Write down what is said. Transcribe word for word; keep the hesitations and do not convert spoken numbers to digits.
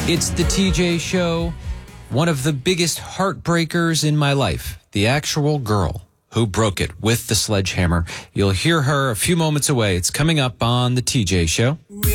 It's the T J Show, one of the biggest heartbreakers in my life, the actual girl who broke it with the sledgehammer. You'll hear her a few moments away. It's coming up on the T J Show.